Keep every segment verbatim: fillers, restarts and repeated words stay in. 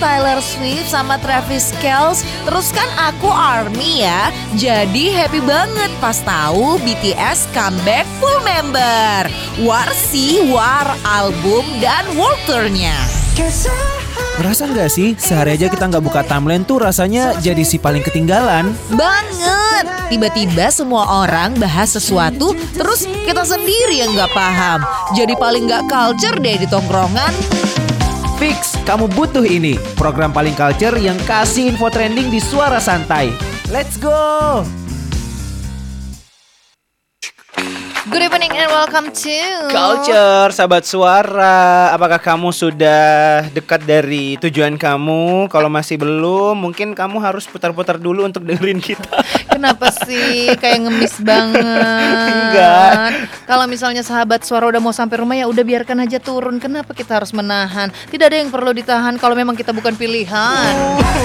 Taylor Swift sama Travis Kelce. Terus kan aku ARMY ya. Jadi happy banget pas tahu B T S comeback full member. War sih, War album dan world tour-nya. Ngerasa nggak sih sehari aja kita nggak buka timeline tuh rasanya jadi si paling ketinggalan? Banget. Tiba-tiba semua orang bahas sesuatu, terus kita sendiri yang nggak paham. Jadi paling nggak culture deh di tongkrongan. Fix, kamu butuh ini. Program paling culture yang kasih info trending di Suara Santai. Let's go! Good evening and welcome to Culture, sahabat suara. Apakah kamu sudah dekat dari tujuan kamu? Kalau masih belum, mungkin kamu harus putar-putar dulu untuk dengerin kita. Kenapa sih kayak ngemis banget? Enggak. Kalau misalnya sahabat suara udah mau sampai rumah ya udah biarkan aja turun. Kenapa kita harus menahan? Tidak ada yang perlu ditahan kalau memang kita bukan pilihan.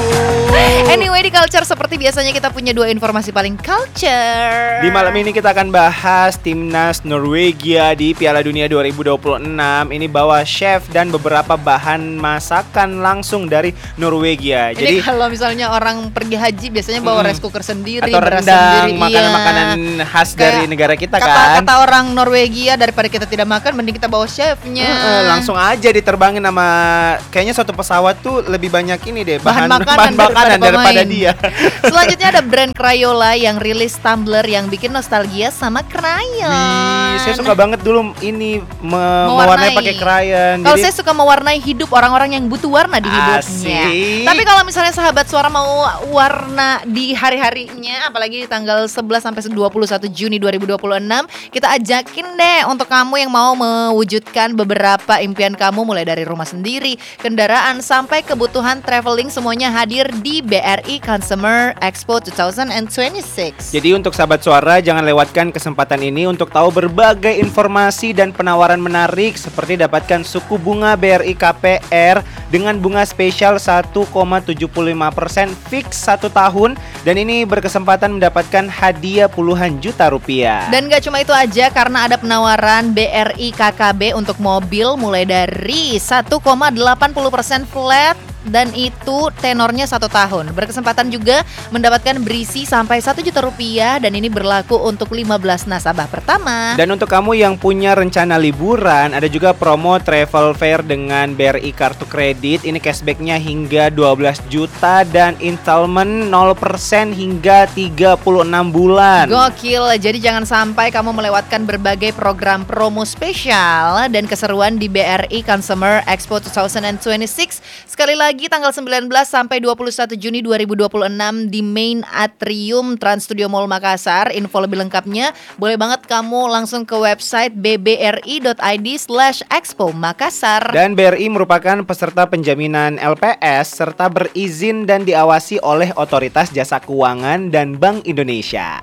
Anyway, di Culture seperti biasanya kita punya dua informasi paling culture. Di malam ini kita akan bahas timnas Norwegia di Piala Dunia dua ribu dua puluh enam. Ini bawa chef dan beberapa bahan masakan langsung dari Norwegia. Ini Jadi kalau misalnya orang pergi haji biasanya bawa hmm, rice cooker sendiri, atau beras rendang, sendiri, makanan-makanan iya. khas Kayak dari negara kita kata, kan. Kata orang Norwegia, daripada kita tidak makan mending kita bawa chefnya. Uh, langsung aja diterbangin sama kayaknya suatu pesawat tuh lebih banyak ini deh bahan, bahan makanan, bahan makanan daripada, daripada pemain. dia. Selanjutnya ada brand Crayola yang rilis tumbler yang bikin nostalgia sama krayon. Wih, saya suka banget dulu ini me- Mewarnai. mewarnai pakai krayon. Kalau Jadi saya suka mewarnai hidup orang-orang yang butuh warna di hidupnya. Asik. Tapi kalau misalnya sahabat suara mau warna di hari-harinya, apalagi di tanggal sebelas sampai dua puluh satu Juni dua ribu dua puluh enam, kita ajakin deh untuk kamu yang mau mewujudkan beberapa impian kamu, mulai dari rumah sendiri, kendaraan, sampai kebutuhan traveling, semuanya hadir di B R I Consumer Expo dua ribu dua puluh enam. Jadi untuk sahabat suara jangan lewatkan kesempatan ini untuk tahu berbagai informasi dan penawaran menarik, seperti dapatkan suku bunga B R I K P R dengan bunga spesial satu koma tujuh lima persen fix satu tahun, dan ini berkesempatan mendapatkan hadiah puluhan juta rupiah. Dan gak cuma itu aja, karena ada penawaran B R I K K B untuk mobil mulai dari satu koma delapan puluh persen flat, dan itu tenornya satu tahun. Berkesempatan juga mendapatkan berisi sampai satu juta rupiah, dan ini berlaku untuk lima belas nasabah pertama. Dan untuk kamu yang punya rencana liburan, ada juga promo travel fair dengan B R I kartu kredit. Ini cashbacknya hingga dua belas juta dan installment nol persen hingga tiga puluh enam bulan. Gokil, jadi jangan sampai kamu melewatkan berbagai program promo spesial dan keseruan di B R I Consumer Expo dua ribu dua puluh enam. Sekali lagi tanggal sembilan belas sampai dua puluh satu Juni dua ribu dua puluh enam di Main Atrium Trans Studio Mall Makassar. Info lebih lengkapnya boleh banget kamu langsung ke website b b r i dot i d slash expo Makassar. Dan B R I merupakan peserta penjaminan L P S serta berizin dan diawasi oleh Otoritas Jasa Keuangan dan Bank Indonesia.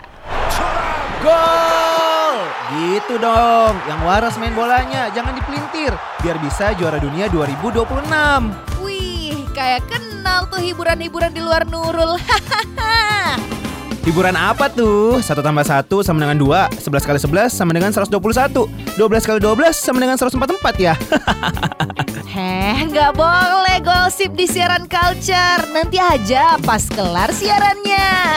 Gol! Gitu dong, yang waras main bolanya, jangan dipelintir, biar bisa juara dunia dua ribu dua puluh enam. Wih, kayak kenal tuh hiburan-hiburan di luar Nurul. Hiburan apa tuh? Satu tambah satu sama dengan dua, sebelas kali sebelas sama dengan seratus dua puluh satu, dua belas kali dua belas sama dengan seratus empat puluh empat ya. Heh, nggak boleh gosip di siaran Culture. Nanti aja pas kelar siarannya.